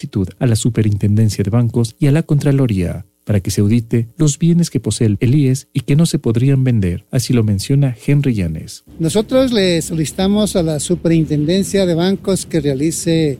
solicitud a la Superintendencia de Bancos y a la Contraloría para que se audite los bienes que posee el IES y que no se podrían vender. Así lo menciona Henry Llanes. Nosotros le solicitamos a la Superintendencia de Bancos que realice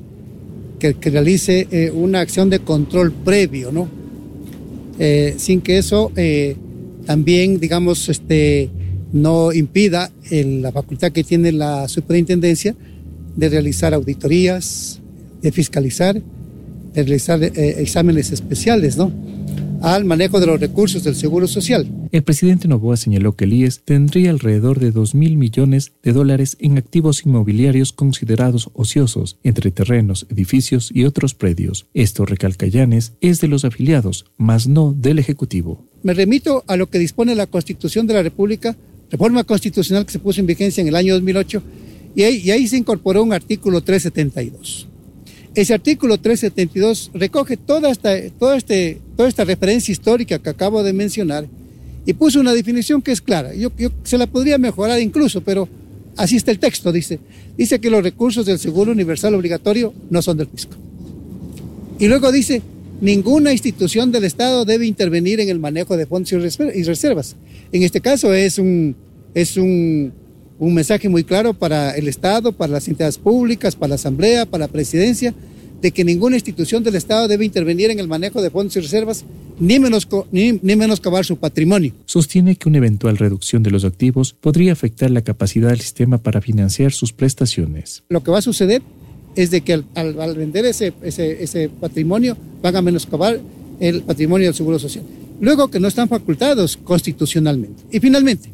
una acción de control previo, ¿no? Sin que eso también, digamos, no impida la facultad que tiene la Superintendencia de realizar auditorías, de fiscalizar, de realizar exámenes especiales, ¿no?, al manejo de los recursos del Seguro Social. El presidente Noboa señaló que el IES tendría alrededor de $2.000 millones en activos inmobiliarios considerados ociosos, entre terrenos, edificios y otros predios. Esto, recalca Llanes, es de los afiliados, mas no del Ejecutivo. Me remito a lo que dispone la Constitución de la República, reforma constitucional que se puso en vigencia en el año 2008, y ahí se incorporó un artículo 372. Ese artículo 372 recoge toda esta referencia histórica que acabo de mencionar y puso una definición que es clara. Yo se la podría mejorar incluso, pero así está el texto. Dice que los recursos del Seguro Universal Obligatorio no son del fisco. Y luego dice, ninguna institución del Estado debe intervenir en el manejo de fondos y reservas. En este caso es un mensaje muy claro para el Estado, para las entidades públicas, para la Asamblea, para la Presidencia, de que ninguna institución del Estado debe intervenir en el manejo de fondos y reservas, ni menoscabar su patrimonio. Sostiene que una eventual reducción de los activos podría afectar la capacidad del sistema para financiar sus prestaciones. Lo que va a suceder es de que al vender ese patrimonio van a menoscabar el patrimonio del Seguro Social. Luego que no están facultados constitucionalmente. Y finalmente,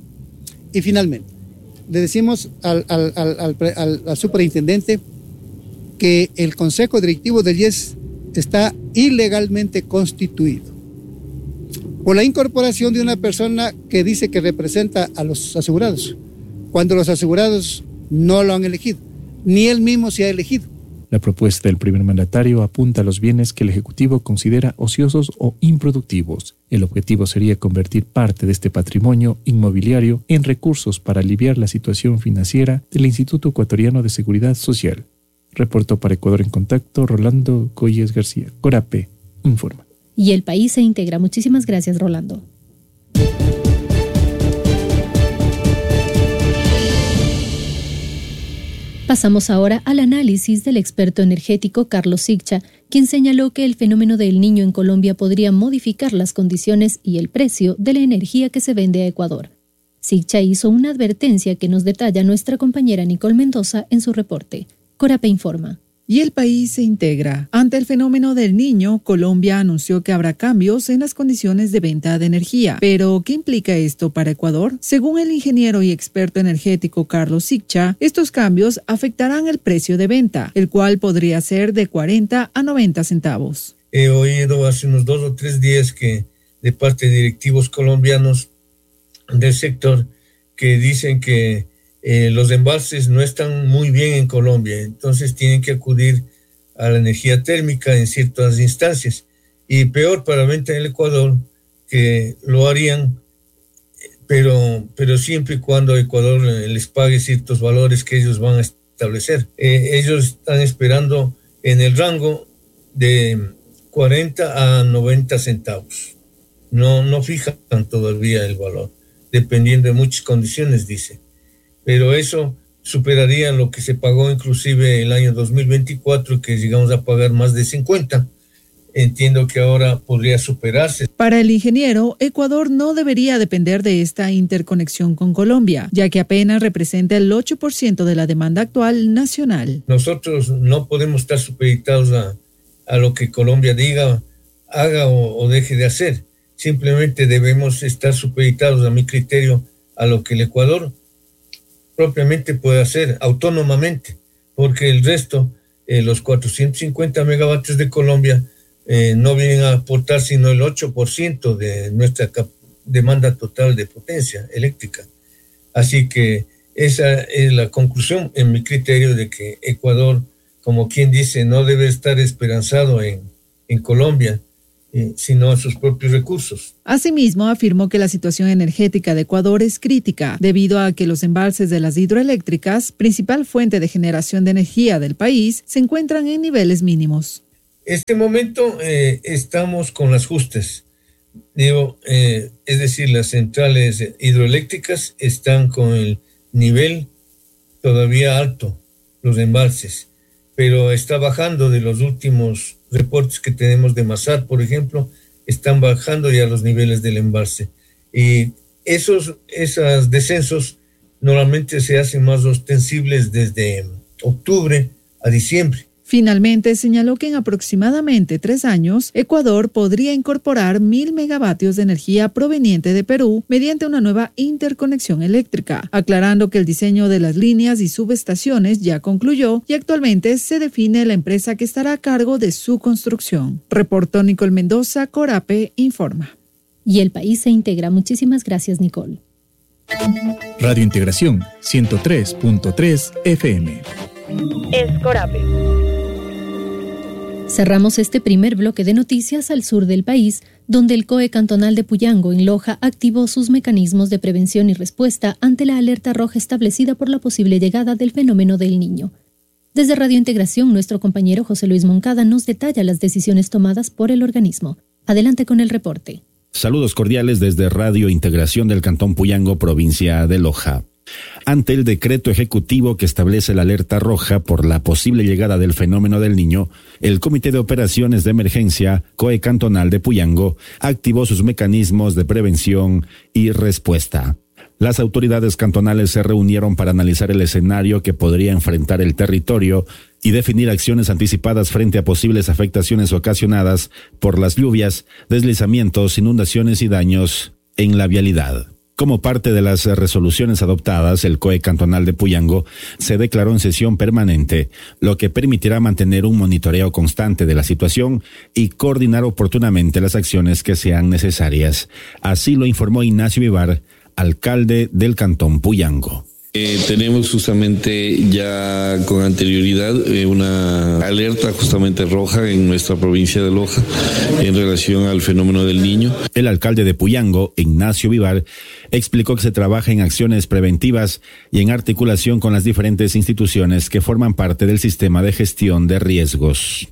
le decimos al superintendente que el Consejo Directivo del IES está ilegalmente constituido por la incorporación de una persona que dice que representa a los asegurados, cuando los asegurados no lo han elegido, ni él mismo se ha elegido. La propuesta del primer mandatario apunta a los bienes que el Ejecutivo considera ociosos o improductivos. El objetivo sería convertir parte de este patrimonio inmobiliario en recursos para aliviar la situación financiera del Instituto Ecuatoriano de Seguridad Social. Reportó para Ecuador en Contacto Rolando Colles García. Corape informa. Y El País se integra. Muchísimas gracias, Rolando. Pasamos ahora al análisis del experto energético Carlos Siccha, quien señaló que el fenómeno del Niño en Colombia podría modificar las condiciones y el precio de la energía que se vende a Ecuador. Siccha hizo una advertencia que nos detalla nuestra compañera Nicole Mendoza en su reporte. Corape informa. Y El País se integra. Ante el fenómeno del Niño, Colombia anunció que habrá cambios en las condiciones de venta de energía. Pero, ¿qué implica esto para Ecuador? Según el ingeniero y experto energético Carlos Siccha, estos cambios afectarán el precio de venta, el cual podría ser de 40 a 90 centavos. He oído hace unos 2 o 3 días que de parte de directivos colombianos del sector que dicen que los embalses no están muy bien en Colombia, entonces tienen que acudir a la energía térmica en ciertas instancias. Y peor para venta en el Ecuador, que lo harían, pero siempre y cuando Ecuador les pague ciertos valores que ellos van a establecer. Ellos están esperando en el rango de 40 a 90 centavos. No fijan todavía el valor, dependiendo de muchas condiciones, dice. Pero eso superaría lo que se pagó inclusive el año 2024, que llegamos a pagar más de 50. Entiendo que ahora podría superarse. Para el ingeniero, Ecuador no debería depender de esta interconexión con Colombia, ya que apenas representa el 8% de la demanda actual nacional. Nosotros no podemos estar supeditados a lo que Colombia diga, haga o deje de hacer. Simplemente debemos estar supeditados, a mi criterio, a lo que el Ecuador propiamente puede hacer autónomamente, porque el resto, los 450 megavatios de Colombia, no vienen a aportar sino el 8% de nuestra demanda total de potencia eléctrica. Así que esa es la conclusión, en mi criterio, de que Ecuador, como quien dice, no debe estar esperanzado en Colombia, sino a sus propios recursos. Asimismo, afirmó que la situación energética de Ecuador es crítica, debido a que los embalses de las hidroeléctricas, principal fuente de generación de energía del país, se encuentran en niveles mínimos. Este momento estamos con las justas. Es decir, las centrales hidroeléctricas están con el nivel todavía alto, los embalses, pero está bajando de los últimos reportes que tenemos de Masar, por ejemplo, están bajando ya los niveles del embalse. Y esos descensos normalmente se hacen más ostensibles desde octubre a diciembre. Finalmente, señaló que en aproximadamente 3 años, Ecuador podría incorporar 1.000 megavatios de energía proveniente de Perú mediante una nueva interconexión eléctrica, aclarando que el diseño de las líneas y subestaciones ya concluyó y actualmente se define la empresa que estará a cargo de su construcción. Reportó Nicole Mendoza, Corape Informa. Y el país se integra. Muchísimas gracias, Nicole. Radio Integración 103.3 FM. Es Corape. Cerramos este primer bloque de noticias al sur del país, donde el COE cantonal de Puyango, en Loja, activó sus mecanismos de prevención y respuesta ante la alerta roja establecida por la posible llegada del fenómeno del Niño. Desde Radio Integración, nuestro compañero José Luis Moncada nos detalla las decisiones tomadas por el organismo. Adelante con el reporte. Saludos cordiales desde Radio Integración del Cantón Puyango, provincia de Loja. Ante el decreto ejecutivo que establece la alerta roja por la posible llegada del fenómeno del Niño, el Comité de Operaciones de Emergencia COE Cantonal de Puyango activó sus mecanismos de prevención y respuesta. Las autoridades cantonales se reunieron para analizar el escenario que podría enfrentar el territorio y definir acciones anticipadas frente a posibles afectaciones ocasionadas por las lluvias, deslizamientos, inundaciones y daños en la vialidad. Como parte de las resoluciones adoptadas, el COE cantonal de Puyango se declaró en sesión permanente, lo que permitirá mantener un monitoreo constante de la situación y coordinar oportunamente las acciones que sean necesarias. Así lo informó Ignacio Vivar, alcalde del Cantón Puyango. Tenemos justamente ya con anterioridad una alerta justamente roja en nuestra provincia de Loja en relación al fenómeno del Niño. El alcalde de Puyango, Ignacio Vivar, explicó que se trabaja en acciones preventivas y en articulación con las diferentes instituciones que forman parte del sistema de gestión de riesgos.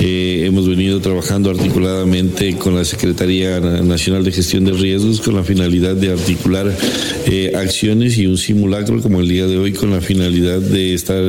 Hemos venido trabajando articuladamente con la Secretaría Nacional de Gestión de Riesgos con la finalidad de articular acciones y un simulacro como el día de hoy con la finalidad de estar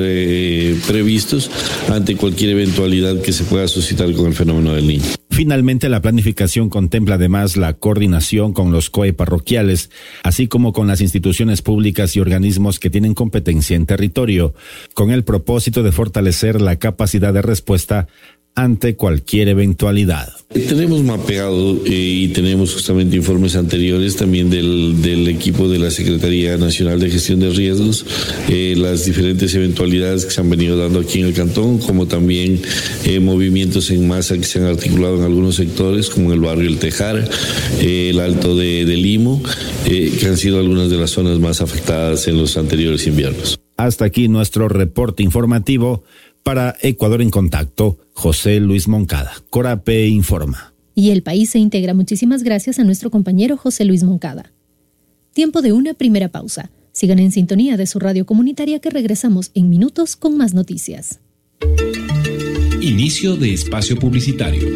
previstos ante cualquier eventualidad que se pueda suscitar con el fenómeno del Niño. Finalmente, la planificación contempla además la coordinación con los COE parroquiales, así como con las instituciones públicas y organismos que tienen competencia en territorio, con el propósito de fortalecer la capacidad de respuesta ante cualquier eventualidad. Tenemos mapeado y tenemos justamente informes anteriores también del equipo de la Secretaría Nacional de Gestión de Riesgos, las diferentes eventualidades que se han venido dando aquí en el cantón, como también movimientos en masa que se han articulado en algunos sectores, como el barrio El Tejar, el Alto de Limo, que han sido algunas de las zonas más afectadas en los anteriores inviernos. Hasta aquí nuestro reporte informativo. Para Ecuador en Contacto, José Luis Moncada, Corape Informa. Y el país se integra. Muchísimas gracias a nuestro compañero José Luis Moncada. Tiempo de una primera pausa. Sigan en sintonía de su radio comunitaria que regresamos en minutos con más noticias. Inicio de espacio publicitario.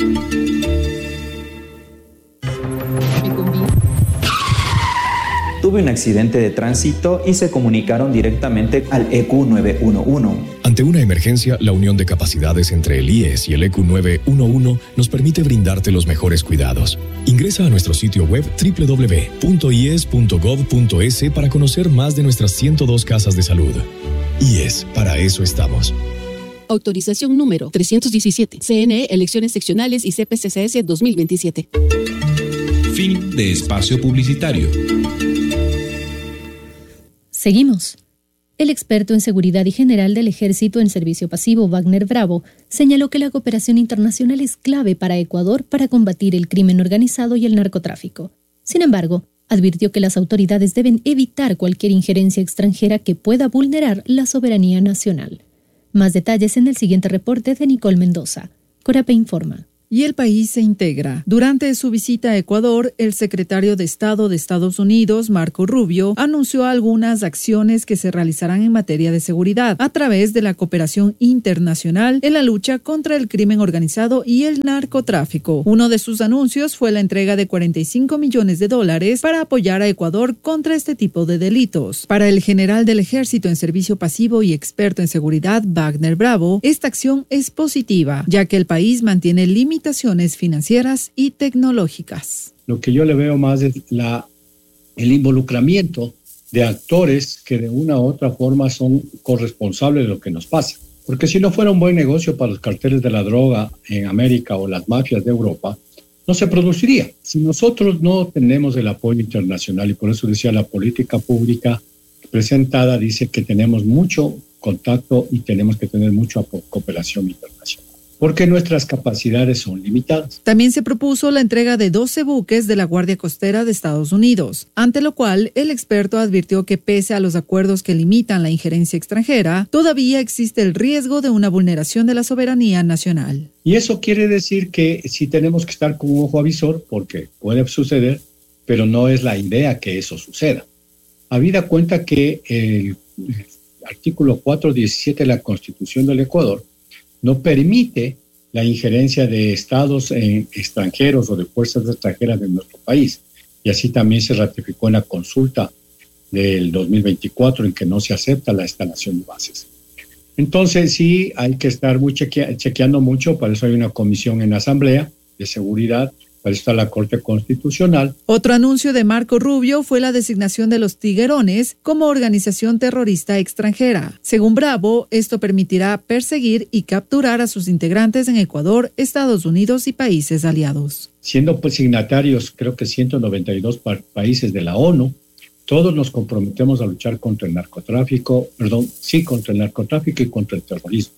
Tuve un accidente de tránsito y se comunicaron directamente al EQ 911. Ante una emergencia, la unión de capacidades entre el IES y el EQ 911 nos permite brindarte los mejores cuidados. Ingresa a nuestro sitio web www.ies.gov.es para conocer más de nuestras 102 casas de salud. IES, para eso estamos. Autorización número 317. CNE, Elecciones Seccionales y CPCCS 2027. Fin de espacio publicitario. Seguimos. El experto en seguridad y general del Ejército en Servicio Pasivo, Wagner Bravo, señaló que la cooperación internacional es clave para Ecuador para combatir el crimen organizado y el narcotráfico. Sin embargo, advirtió que las autoridades deben evitar cualquier injerencia extranjera que pueda vulnerar la soberanía nacional. Más detalles en el siguiente reporte de Nicole Mendoza. Corape Informa. Y el país se integra. Durante su visita a Ecuador, el secretario de Estado de Estados Unidos, Marco Rubio, anunció algunas acciones que se realizarán en materia de seguridad a través de la cooperación internacional en la lucha contra el crimen organizado y el narcotráfico. Uno de sus anuncios fue la entrega de $45 millones para apoyar a Ecuador contra este tipo de delitos. Para el general del Ejército en servicio pasivo y experto en seguridad, Wagner Bravo, esta acción es positiva, ya que el país mantiene limitaciones financieras y tecnológicas. Lo que yo le veo más es el involucramiento de actores que de una u otra forma son corresponsables de lo que nos pasa. Porque si no fuera un buen negocio para los carteles de la droga en América o las mafias de Europa, no se produciría. Si nosotros no tenemos el apoyo internacional, y por eso decía la política pública presentada, dice que tenemos mucho contacto y tenemos que tener mucha cooperación internacional, porque nuestras capacidades son limitadas. También se propuso la entrega de 12 buques de la Guardia Costera de Estados Unidos, ante lo cual el experto advirtió que pese a los acuerdos que limitan la injerencia extranjera, todavía existe el riesgo de una vulneración de la soberanía nacional. Y eso quiere decir que sí tenemos que estar con un ojo avisor, porque puede suceder, pero no es la idea que eso suceda. Habida cuenta que el artículo 417 de la Constitución del Ecuador no permite la injerencia de estados extranjeros o de fuerzas extranjeras de nuestro país. Y así también se ratificó en la consulta del 2024 en que no se acepta la instalación de bases. Entonces sí hay que estar muy chequeando mucho, para eso hay una comisión en la Asamblea de Seguridad, para eso está la Corte Constitucional. Otro anuncio de Marco Rubio fue la designación de los Tiguerones como organización terrorista extranjera. Según Bravo, esto permitirá perseguir y capturar a sus integrantes en Ecuador, Estados Unidos y países aliados. Siendo signatarios, creo que 192 países de la ONU, todos nos comprometemos a luchar contra el narcotráfico, contra el narcotráfico y contra el terrorismo.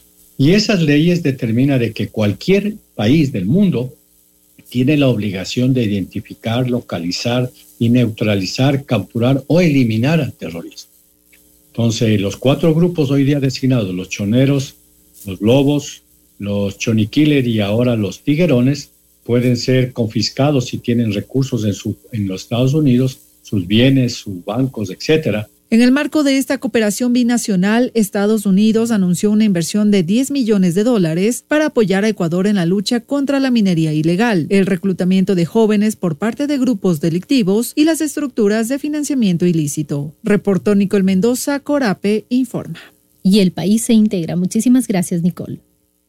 Y esas leyes determinan de que cualquier país del mundo tiene la obligación de identificar, localizar y neutralizar, capturar o eliminar al terrorismo. Entonces, los 4 grupos hoy día designados, los choneros, los lobos, los choniquiller y ahora los tiguerones, pueden ser confiscados si tienen recursos en los Estados Unidos, sus bienes, sus bancos, etcétera. En el marco de esta cooperación binacional, Estados Unidos anunció una inversión de $10 millones para apoyar a Ecuador en la lucha contra la minería ilegal, el reclutamiento de jóvenes por parte de grupos delictivos y las estructuras de financiamiento ilícito. Reportó Nicole Mendoza, Corape informa. Y el país se integra. Muchísimas gracias, Nicole.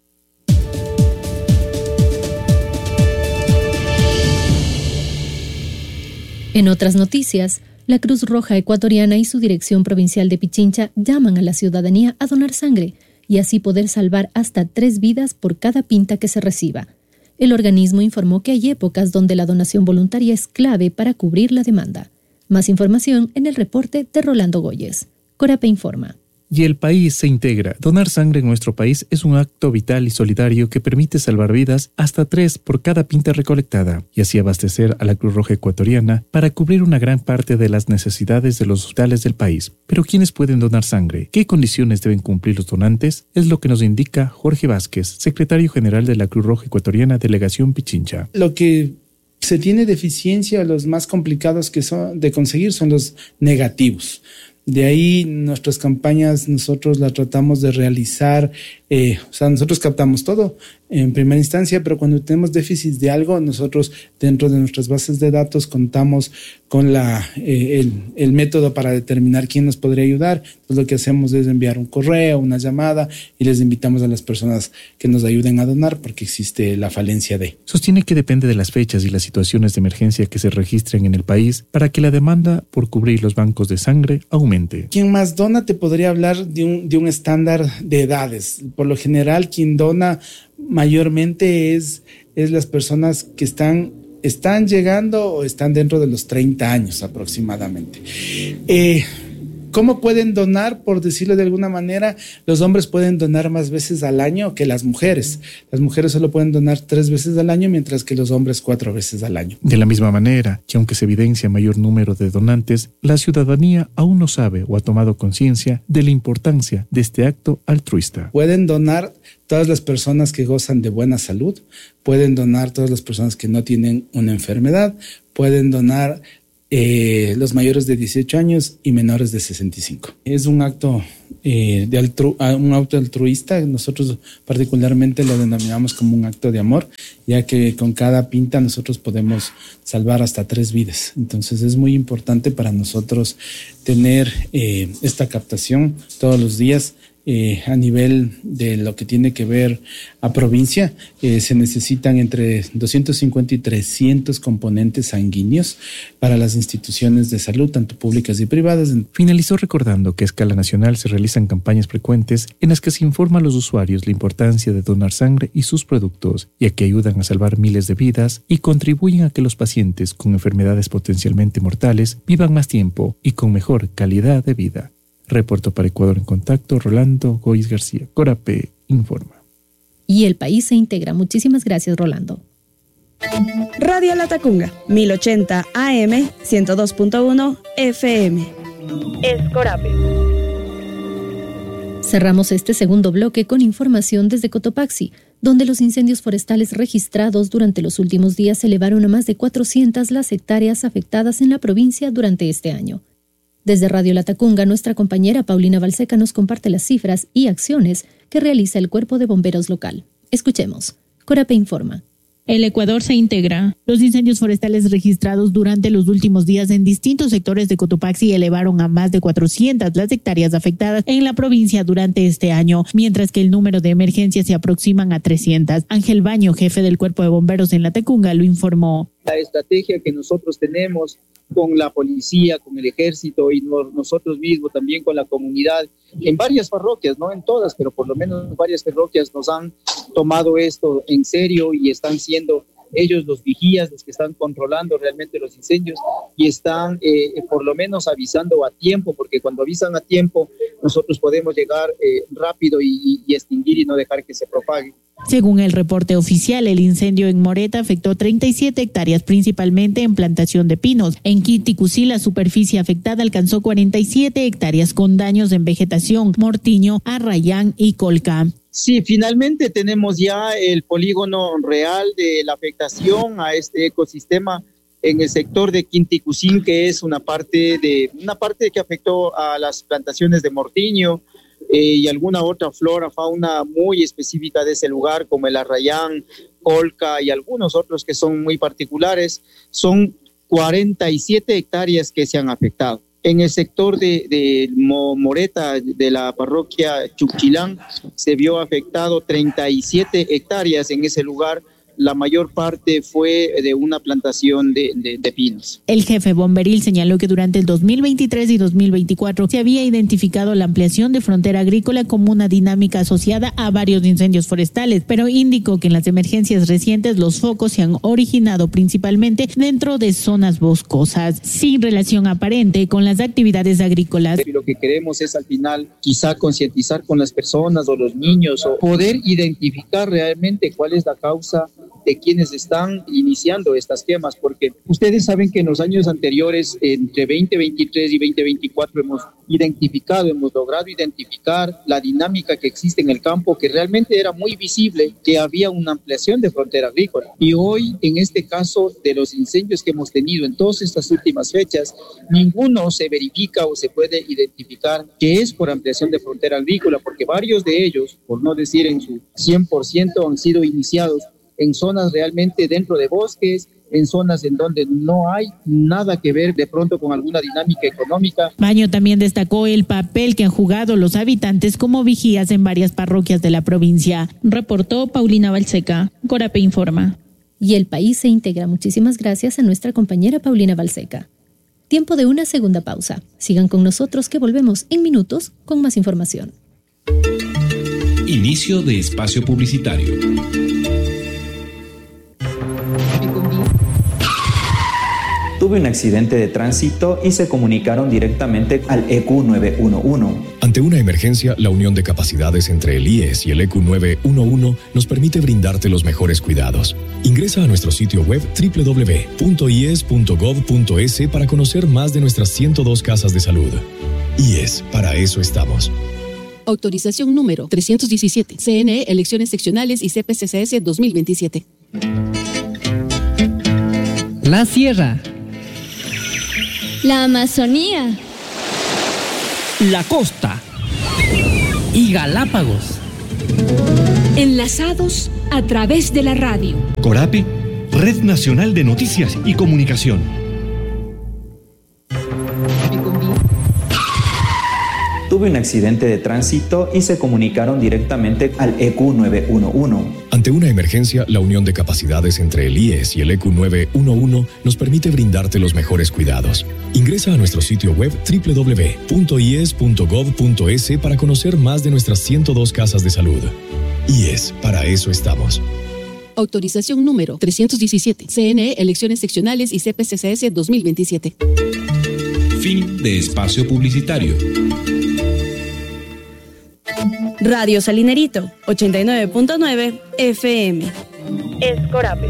En otras noticias, la Cruz Roja Ecuatoriana y su Dirección Provincial de Pichincha llaman a la ciudadanía a donar sangre y así poder salvar hasta 3 vidas por cada pinta que se reciba. El organismo informó que hay épocas donde la donación voluntaria es clave para cubrir la demanda. Más información en el reporte de Rolando Goyes. Corape informa. Y el país se integra. Donar sangre en nuestro país es un acto vital y solidario que permite salvar vidas hasta 3 por cada pinta recolectada y así abastecer a la Cruz Roja Ecuatoriana para cubrir una gran parte de las necesidades de los hospitales del país. Pero ¿quiénes pueden donar sangre? ¿Qué condiciones deben cumplir los donantes? Es lo que nos indica Jorge Vázquez, secretario general de la Cruz Roja Ecuatoriana, Delegación Pichincha. Lo que se tiene deficiencia, los más complicados que son de conseguir son los negativos. De ahí nuestras campañas nosotros las tratamos de realizar, nosotros captamos todo en primera instancia, pero cuando tenemos déficit de algo, nosotros dentro de nuestras bases de datos contamos con el método para determinar quién nos podría ayudar. Entonces lo que hacemos es enviar un correo, una llamada y les invitamos a las personas que nos ayuden a donar porque existe la falencia de. Sostiene que depende de las fechas y las situaciones de emergencia que se registren en el país para que la demanda por cubrir los bancos de sangre aumente. Quien más dona te podría hablar de un estándar de edades. Por lo general, quien dona mayormente es las personas que están llegando o están dentro de los 30 años aproximadamente. ¿Cómo pueden donar? Por decirlo de alguna manera, los hombres pueden donar más veces al año que las mujeres. Las mujeres solo pueden donar 3 veces al año, mientras que los hombres 4 veces al año. De la misma manera, que aunque se evidencia mayor número de donantes, la ciudadanía aún no sabe o ha tomado conciencia de la importancia de este acto altruista. Pueden donar todas las personas que gozan de buena salud, pueden donar todas las personas que no tienen una enfermedad, pueden donar los mayores de 18 años y menores de 65. Es un acto un acto altruista. Nosotros particularmente lo denominamos como un acto de amor, ya que con cada pinta nosotros podemos salvar hasta 3 vidas. Entonces es muy importante para nosotros tener esta captación todos los días. A nivel de lo que tiene que ver a provincia, se necesitan entre 250 y 300 componentes sanguíneos para las instituciones de salud, tanto públicas y privadas. Finalizó recordando que a escala nacional se realizan campañas frecuentes en las que se informa a los usuarios la importancia de donar sangre y sus productos, ya que ayudan a salvar miles de vidas y contribuyen a que los pacientes con enfermedades potencialmente mortales vivan más tiempo y con mejor calidad de vida. Reportó para Ecuador en Contacto Rolando Goiz García. Corape informa. Y el país se integra. Muchísimas gracias, Rolando. Radio Latacunga, 1080 AM, 102.1 FM. Es Corape. Cerramos este segundo bloque con información desde Cotopaxi, donde los incendios forestales registrados durante los últimos días elevaron a más de 400 las hectáreas afectadas en la provincia durante este año. Desde Radio Latacunga, nuestra compañera Paulina Balseca nos comparte las cifras y acciones que realiza el Cuerpo de Bomberos local. Escuchemos. Corape informa. El Ecuador se integra. Los incendios forestales registrados durante los últimos días en distintos sectores de Cotopaxi elevaron a más de 400 las hectáreas afectadas en la provincia durante este año, mientras que el número de emergencias se aproximan a 300. Ángel Baño, jefe del Cuerpo de Bomberos en Latacunga, lo informó. La estrategia que nosotros tenemos con la policía, con el ejército y nosotros mismos también con la comunidad, en varias parroquias, no en todas, pero por lo menos varias parroquias nos han tomado esto en serio y están siendo ellos los vigías, los que están controlando realmente los incendios y están por lo menos avisando a tiempo, porque cuando avisan a tiempo nosotros podemos llegar rápido y extinguir y no dejar que se propague. Según el reporte oficial, el incendio en Moreta afectó 37 hectáreas, principalmente en plantación de pinos. En Quinticusí, la superficie afectada alcanzó 47 hectáreas con daños en vegetación, Mortiño, Arrayán y Colca. Sí, finalmente tenemos ya el polígono real de la afectación a este ecosistema en el sector de Quinticusí, que es una parte que afectó a las plantaciones de Mortiño, y alguna otra flora, fauna muy específica de ese lugar, como el Arrayán, Colca y algunos otros que son muy particulares. Son 47 hectáreas que se han afectado. En el sector de Moreta, de la parroquia Chuquilán, se vio afectado 37 hectáreas en ese lugar. La mayor parte fue de una plantación de pinos. El jefe bomberil señaló que durante el 2023 y 2024 se había identificado la ampliación de frontera agrícola como una dinámica asociada a varios incendios forestales, pero indicó que en las emergencias recientes los focos se han originado principalmente dentro de zonas boscosas, sin relación aparente con las actividades agrícolas. Lo que queremos es al final quizá concientizar con las personas o los niños o poder identificar realmente cuál es la causa de quienes están iniciando estas quemas, porque ustedes saben que en los años anteriores, entre 2023 y 2024, hemos logrado identificar la dinámica que existe en el campo, que realmente era muy visible, que había una ampliación de frontera agrícola. Y hoy, en este caso de los incendios que hemos tenido en todas estas últimas fechas, ninguno se verifica o se puede identificar que es por ampliación de frontera agrícola, porque varios de ellos, por no decir en su 100%, han sido iniciados en zonas realmente dentro de bosques, en zonas en donde no hay nada que ver de pronto con alguna dinámica económica. Baño también destacó el papel que han jugado los habitantes como vigías en varias parroquias de la provincia. Reportó Paulina Balseca. Corape informa. Y el país se integra. Muchísimas gracias a nuestra compañera Paulina Balseca. Tiempo de una segunda pausa. Sigan con nosotros que volvemos en minutos con más información. Inicio de espacio publicitario. Tuve un accidente de tránsito y se comunicaron directamente al EQ 911. Ante una emergencia, la unión de capacidades entre el IES y el EQ 911 nos permite brindarte los mejores cuidados. Ingresa a nuestro sitio web www.ies.gov.es para conocer más de nuestras 102 casas de salud. IES, para eso estamos. Autorización número 317. CNE, Elecciones Seccionales y CPCCS 2027. La Sierra. La Amazonía. La costa. Y Galápagos. Enlazados a través de la radio. Corape, Red Nacional de Noticias y Comunicación. Tuve un accidente de tránsito y se comunicaron directamente al EQ 911. Ante una emergencia, la unión de capacidades entre el IES y el EQ 911 nos permite brindarte los mejores cuidados. Ingresa a nuestro sitio web www.ies.gov.es para conocer más de nuestras 102 casas de salud. IES, para eso estamos. Autorización número 317. CNE, Elecciones Seccionales y CPCCS 2027. Fin de espacio publicitario. Radio Salinerito, 89.9 FM. Escorape.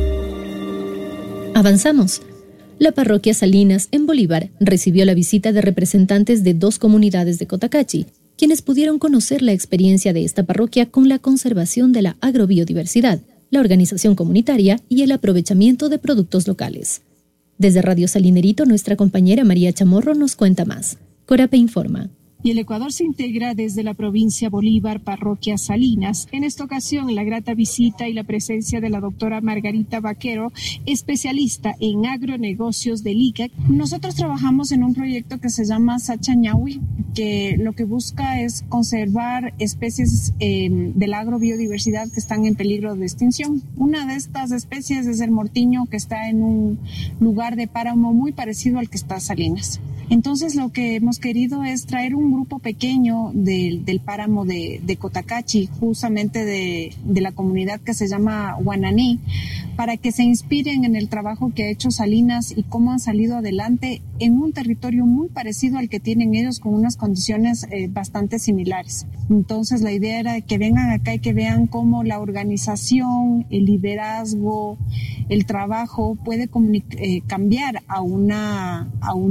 Avanzamos. La parroquia Salinas, en Bolívar, recibió la visita de representantes de 2 comunidades de Cotacachi, quienes pudieron conocer la experiencia de esta parroquia con la conservación de la agrobiodiversidad, la organización comunitaria y el aprovechamiento de productos locales. Desde Radio Salinerito, nuestra compañera María Chamorro nos cuenta más. Corape informa. Y el Ecuador se integra desde la provincia Bolívar, parroquia Salinas. En esta ocasión, la grata visita y la presencia de la doctora Margarita Vaquero, especialista en agronegocios del ICA. Nosotros trabajamos en un proyecto que se llama Sachañahui, que lo que busca es conservar especies de la agrobiodiversidad que están en peligro de extinción. Una de estas especies es el mortiño, que está en un lugar de páramo muy parecido al que está Salinas. Entonces lo que hemos querido es traer un grupo pequeño del páramo de Cotacachi, justamente de la comunidad que se llama Guananí, para que se inspiren en el trabajo que ha hecho Salinas y cómo han salido adelante en un territorio muy parecido al que tienen ellos, con unas condiciones bastante similares. Entonces la idea era que vengan acá y que vean cómo la organización, el liderazgo, el trabajo puede cambiar a una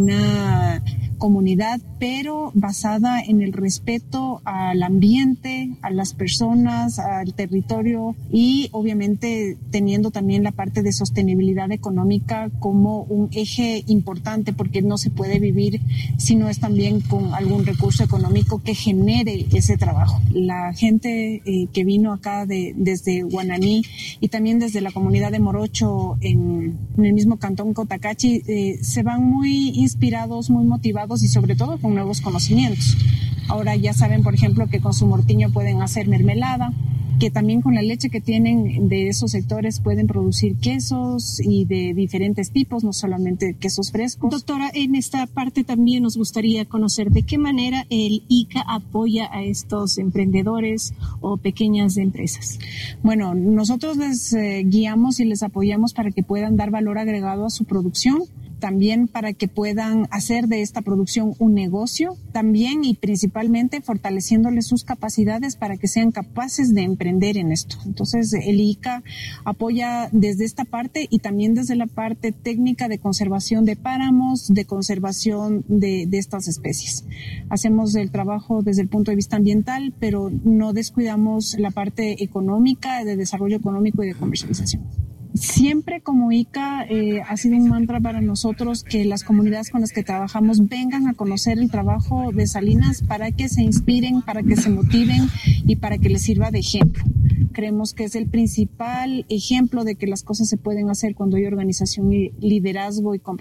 comunidad, pero basada en el respeto al ambiente, a las personas, al territorio y obviamente teniendo también la parte de sostenibilidad económica como un eje importante, porque no se puede vivir si no es también con algún recurso económico que genere ese trabajo. La gente que vino acá desde Guananí y también desde la comunidad de Morocho en el mismo cantón Cotacachi se van muy inspirados, muy motivados y sobre todo con nuevos conocimientos. Ahora ya saben, por ejemplo, que con su mortiño pueden hacer mermelada, que también con la leche que tienen de esos sectores pueden producir quesos y de diferentes tipos, no solamente quesos frescos. Doctora, en esta parte también nos gustaría conocer de qué manera el ICA apoya a estos emprendedores o pequeñas empresas. Bueno, nosotros les guiamos y les apoyamos para que puedan dar valor agregado a su producción, también para que puedan hacer de esta producción un negocio, también y principalmente fortaleciéndoles sus capacidades para que sean capaces de emprender en esto. Entonces el ICA apoya desde esta parte y también desde la parte técnica de conservación de páramos, de conservación de estas especies. Hacemos el trabajo desde el punto de vista ambiental, pero no descuidamos la parte económica, de desarrollo económico y de comercialización. Siempre como ICA ha sido un mantra para nosotros que las comunidades con las que trabajamos vengan a conocer el trabajo de Salinas para que se inspiren, para que se motiven y para que les sirva de ejemplo. Creemos que es el principal ejemplo de que las cosas se pueden hacer cuando hay organización, liderazgo y compromiso.